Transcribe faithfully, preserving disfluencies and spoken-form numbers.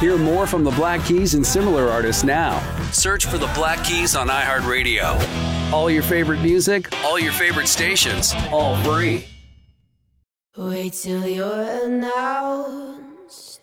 Hear more from the Black Keys and similar artists now. Search for the Black Keys on iHeartRadio. All your favorite music, all your favorite stations, all free. Wait till you're announced